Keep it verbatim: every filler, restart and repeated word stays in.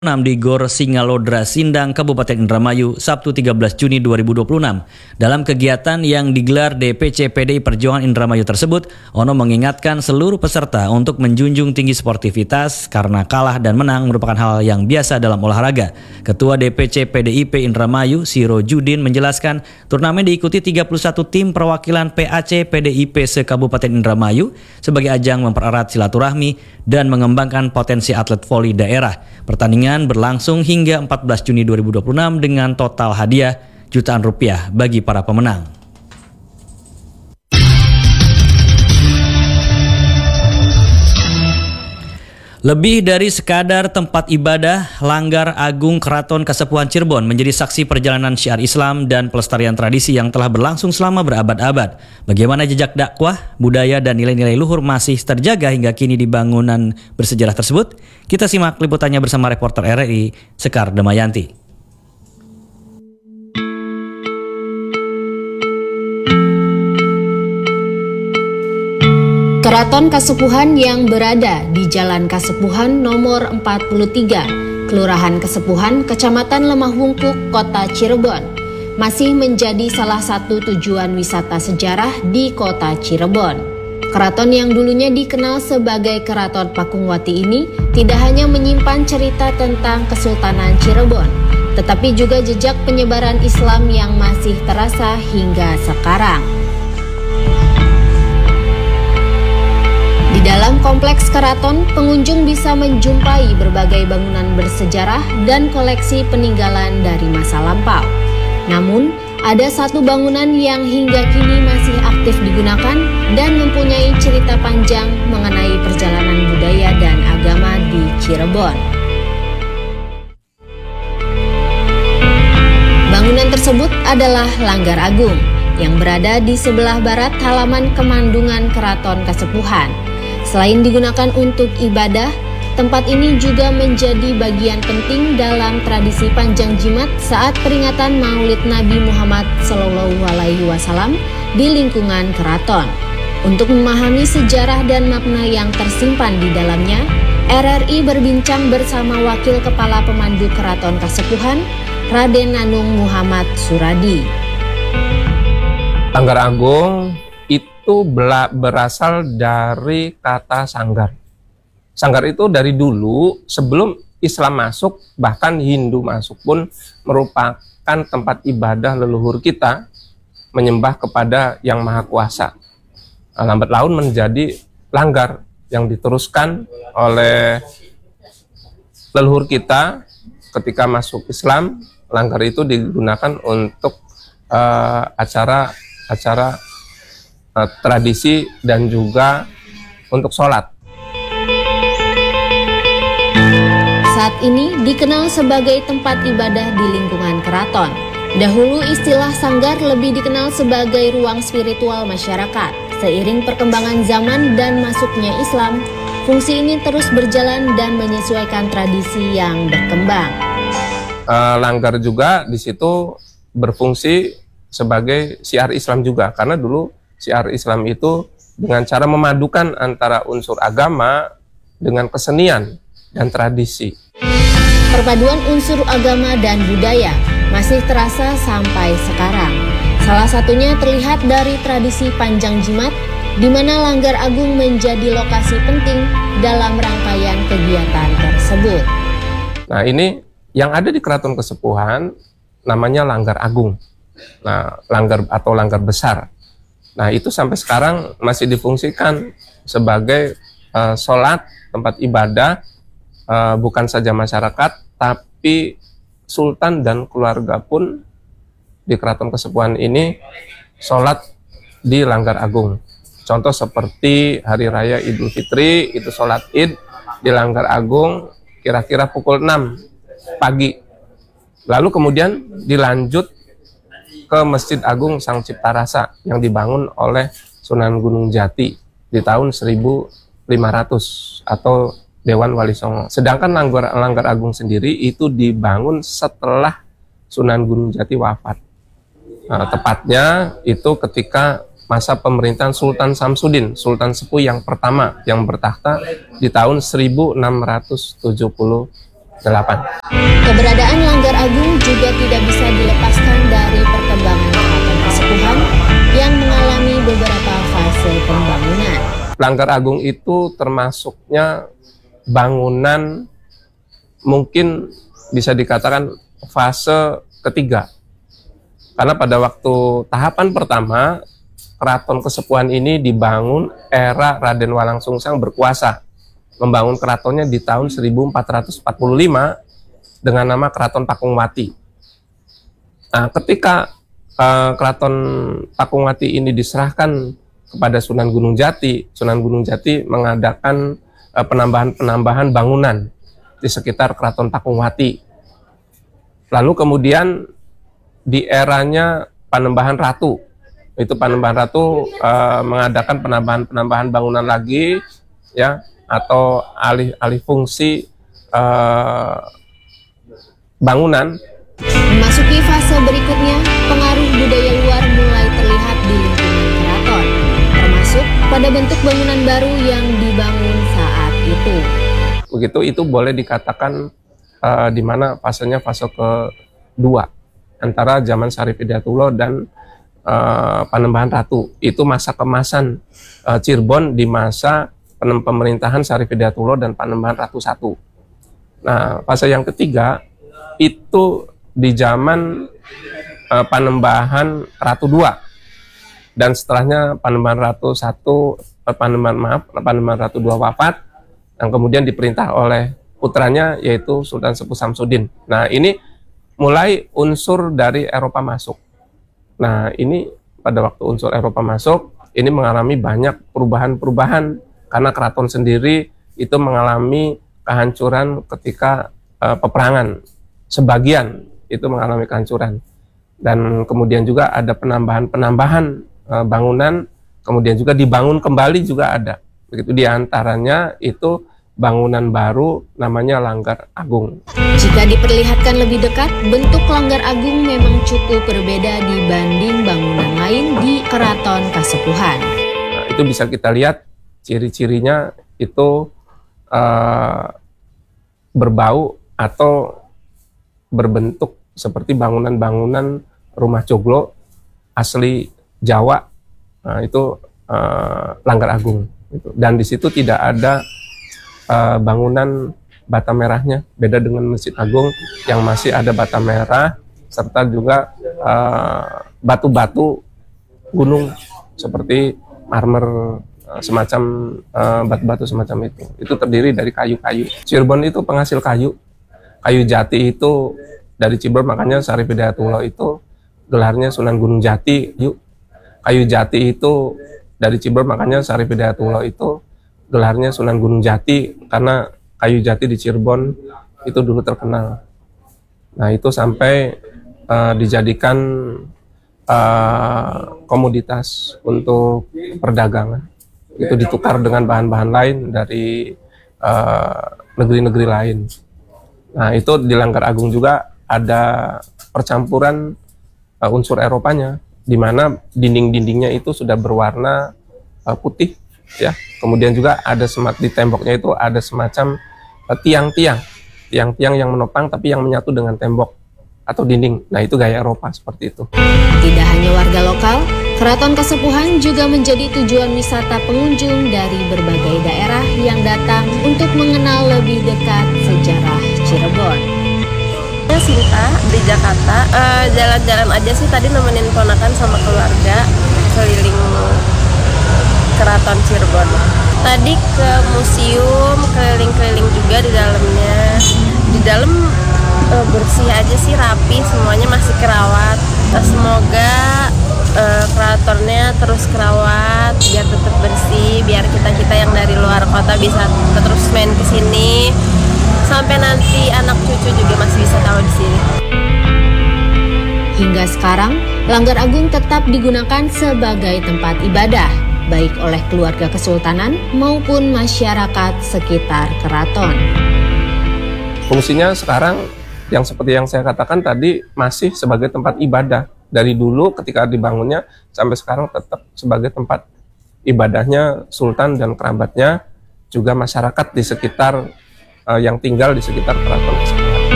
enam di Gor Singalodra Sindang, Kabupaten Indramayu, Sabtu tiga belas Juni dua ribu dua puluh enam. Dalam kegiatan yang digelar D P C P D I Perjuangan Indramayu tersebut, Ono mengingatkan seluruh peserta untuk menjunjung tinggi sportivitas karena kalah dan menang merupakan hal yang biasa dalam olahraga. Ketua D P C P D I P Indramayu, Siro Judin, menjelaskan turnamen diikuti tiga puluh satu tim perwakilan P A C P D I P se-Kabupaten Indramayu sebagai ajang mempererat silaturahmi dan mengembangkan potensi atlet voli daerah. Pertandingan berlangsung hingga empat belas Juni dua ribu dua puluh enam dengan total hadiah jutaan rupiah bagi para pemenang. Lebih dari sekadar tempat ibadah, Langgar Agung Keraton Kasepuhan Cirebon menjadi saksi perjalanan syiar Islam dan pelestarian tradisi yang telah berlangsung selama berabad-abad. Bagaimana jejak dakwah, budaya, dan nilai-nilai luhur masih terjaga hingga kini di bangunan bersejarah tersebut? Kita simak liputannya bersama reporter R R I, Sekar Damayanti. Keraton Kasepuhan yang berada di Jalan Kasepuhan nomor empat puluh tiga, Kelurahan Kasepuhan, Kecamatan Lemah Wungkuk, Kota Cirebon, masih menjadi salah satu tujuan wisata sejarah di Kota Cirebon. Keraton yang dulunya dikenal sebagai Keraton Pakungwati ini tidak hanya menyimpan cerita tentang Kesultanan Cirebon, tetapi juga jejak penyebaran Islam yang masih terasa hingga sekarang. Di dalam kompleks keraton, pengunjung bisa menjumpai berbagai bangunan bersejarah dan koleksi peninggalan dari masa lampau. Namun, ada satu bangunan yang hingga kini masih aktif digunakan dan mempunyai cerita panjang mengenai perjalanan budaya dan agama di Cirebon. Bangunan tersebut adalah Langgar Agung yang berada di sebelah barat halaman Kemandungan Keraton Kasepuhan. Selain digunakan untuk ibadah, tempat ini juga menjadi bagian penting dalam tradisi panjang jimat saat peringatan Maulid Nabi Muhammad Shallallahu Alaihi Wasallam di lingkungan keraton. Untuk memahami sejarah dan makna yang tersimpan di dalamnya, R R I berbincang bersama Wakil Kepala Pemandu Keraton Kasepuhan, Raden Nanung Muhammad Suradi. Langgar Agung itu berasal dari kata sanggar. Sanggar itu dari dulu sebelum Islam masuk, bahkan Hindu masuk pun merupakan tempat ibadah leluhur kita menyembah kepada Yang Maha Kuasa. Nah, lambat laun menjadi langgar yang diteruskan oleh leluhur kita ketika masuk Islam. Langgar itu digunakan untuk uh, acara-acara Uh, tradisi dan juga untuk sholat. Saat ini dikenal sebagai tempat ibadah di lingkungan keraton. Dahulu istilah sanggar lebih dikenal sebagai ruang spiritual masyarakat. Seiring perkembangan zaman dan masuknya Islam, fungsi ini terus berjalan dan menyesuaikan tradisi yang berkembang. Uh, Langgar juga di situ berfungsi sebagai syiar Islam juga, karena dulu syiar Islam itu dengan cara memadukan antara unsur agama dengan kesenian dan tradisi. Perpaduan unsur agama dan budaya masih terasa sampai sekarang. Salah satunya terlihat dari tradisi panjang jimat, di mana Langgar Agung menjadi lokasi penting dalam rangkaian kegiatan tersebut. Nah, ini yang ada di Keraton Kasepuhan namanya Langgar Agung. Nah, langgar atau langgar besar. Nah, itu sampai sekarang masih difungsikan sebagai uh, sholat, tempat ibadah, uh, bukan saja masyarakat, tapi sultan dan keluarga pun di Keraton Kasepuhan ini sholat di Langgar Agung. Contoh seperti Hari Raya Idul Fitri, itu sholat id di Langgar Agung kira-kira pukul enam pagi. Lalu kemudian dilanjut ke Masjid Agung Sang Cipta Rasa yang dibangun oleh Sunan Gunung Jati di tahun seribu lima ratus atau Dewan Wali Songo. Sedangkan Langgar, Langgar Agung sendiri itu dibangun setelah Sunan Gunung Jati wafat. Nah, tepatnya itu ketika masa pemerintahan Sultan Samsudin, Sultan Sepuh yang pertama yang bertakhta di tahun seribu enam ratus tujuh puluh delapan. Keberadaan Langgar Agung juga tidak bisa dilepaskan dari perkembangan Keraton Kasepuhan yang mengalami beberapa fase pembangunan. Langgar Agung itu termasuknya bangunan mungkin bisa dikatakan fase ketiga. Karena pada waktu tahapan pertama, Keraton Kasepuhan ini dibangun era Raden Walangsungsang berkuasa. Membangun keratonnya di tahun seribu empat ratus empat puluh lima dengan nama Keraton Pakungwati. Nah, ketika uh, Keraton Pakungwati ini diserahkan kepada Sunan Gunung Jati, Sunan Gunung Jati mengadakan uh, penambahan-penambahan bangunan di sekitar Keraton Pakungwati. Lalu kemudian di eranya Panembahan Ratu, itu Panembahan Ratu uh, mengadakan penambahan-penambahan bangunan lagi, ya, atau alih-alih fungsi uh, bangunan. Memasuki fase berikutnya, pengaruh budaya luar mulai terlihat di lingkungan keraton, termasuk pada bentuk bangunan baru yang dibangun saat itu. Begitu, itu boleh dikatakan uh, di mana fasenya fase kedua antara zaman Syarif Hidayatullah dan uh, Panembahan Ratu. Itu masa kemasan uh, Cirebon di masa pemerintahan Syarif Hidayatullah dan Panembahan Ratu satu. Nah, fase yang ketiga itu di zaman uh, Panembahan Ratu dua, dan setelahnya Panembahan Ratu satu, uh, Panembahan maaf, Panembahan Ratu dua wafat, yang kemudian diperintah oleh putranya yaitu Sultan Sepuh Samsudin. Nah, ini mulai unsur dari Eropa masuk. Nah, ini pada waktu unsur Eropa masuk, ini mengalami banyak perubahan-perubahan. Karena keraton sendiri itu mengalami kehancuran ketika uh, peperangan. Sebagian itu mengalami kehancuran. Dan kemudian juga ada penambahan-penambahan uh, bangunan, kemudian juga dibangun kembali juga ada. Begitu, diantaranya itu bangunan baru namanya Langgar Agung. Jika diperlihatkan lebih dekat, bentuk Langgar Agung memang cukup berbeda dibanding bangunan lain di Keraton Kasepuhan. Nah, itu bisa kita lihat ciri-cirinya itu uh, berbau atau berbentuk seperti bangunan-bangunan rumah joglo asli Jawa. Nah, itu uh, Langgar Agung. Dan di situ tidak ada uh, bangunan bata merahnya, beda dengan Masjid Agung yang masih ada bata merah serta juga batu-batu uh, gunung seperti marmer, semacam uh, batu-batu semacam itu. Itu terdiri dari kayu-kayu. Cirebon itu penghasil kayu. Kayu jati itu dari Cirebon, makanya Syarif Hidayatullah itu gelarnya Sunan Gunung Jati. Yuk. Kayu jati itu dari Cirebon, makanya Syarif Hidayatullah itu gelarnya Sunan Gunung Jati, karena kayu jati di Cirebon itu dulu terkenal. Nah, itu sampai uh, dijadikan uh, komoditas untuk perdagangan. Itu ditukar dengan bahan-bahan lain dari negeri-negeri uh, lain. Nah, itu di Langgar Agung juga ada percampuran uh, unsur Eropanya, di mana dinding-dindingnya itu sudah berwarna uh, putih, ya. Kemudian juga ada semat di temboknya itu ada semacam uh, tiang-tiang, tiang-tiang yang menopang tapi yang menyatu dengan tembok atau dinding. Nah, itu gaya Eropa seperti itu. Tidak hanya warga lokal, Keraton Kasepuhan juga menjadi tujuan wisata pengunjung dari berbagai daerah yang datang untuk mengenal lebih dekat sejarah Cirebon. Saya Sinta di Jakarta, uh, jalan-jalan aja sih, tadi nemenin ponakan sama keluarga keliling Keraton Cirebon. Tadi ke museum, keliling-keliling juga di dalamnya. Di dalam uh, bersih aja sih, rapi, semuanya masih kerawat. Uh, semoga Uh, keratonnya terus kerawat biar tetap bersih, biar kita-kita yang dari luar kota bisa terus main ke sini sampai nanti anak cucu juga masih bisa tahu di sini. Hingga sekarang, Langgar Agung tetap digunakan sebagai tempat ibadah, baik oleh keluarga kesultanan maupun masyarakat sekitar keraton. Fungsinya sekarang yang seperti yang saya katakan tadi masih sebagai tempat ibadah. Dari dulu ketika dibangunnya sampai sekarang tetap sebagai tempat ibadahnya sultan dan kerabatnya, juga masyarakat di sekitar uh, yang tinggal di sekitar keraton tersebut.